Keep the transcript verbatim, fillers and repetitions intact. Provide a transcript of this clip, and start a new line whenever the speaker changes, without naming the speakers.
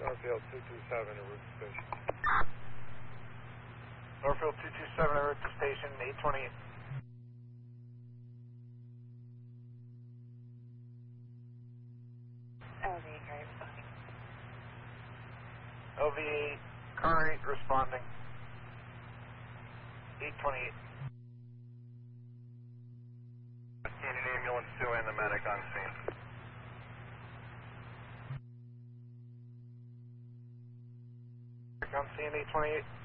Northfield two two seven, en route to station.
Northfield two two seven, en route to station, eight twenty-eight.
L V eight, current responding.
L V eight, current responding, eight twenty-eight.
Need an ambulance two and the medic on scene.
On scene, eight twenty-eight.